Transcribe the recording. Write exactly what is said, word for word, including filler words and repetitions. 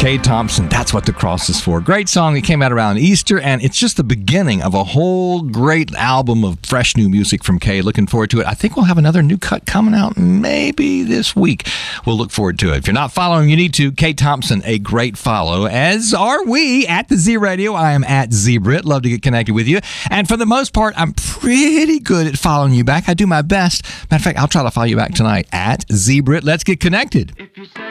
Kay Thompson, That's What the Cross is For. Great song that came out around Easter, and it's just the beginning of a whole great album of fresh new music from Kay. Looking forward to it. I think we'll have another new cut coming out maybe this week. We'll look forward to it. If you're not following, you need to. Kay Thompson, a great follow, as are we at the Z Radio. I am at ZBrit. Love to get connected with you. And for the most part, I'm pretty good at following you back. I do my best. Matter of fact, I'll try to follow you back tonight at ZBrit. Let's get connected. If you say